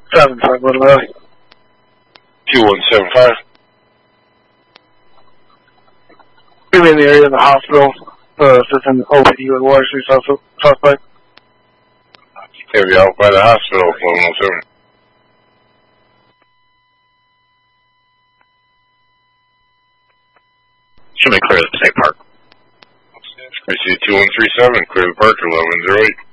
7-5, Little Valley. 2175. We're in the area of the hospital, assisting OPD with Water Street suspect. Heavy out by the hospital, 117. Should be clear the state park. I see 2137, clear the park, 1108.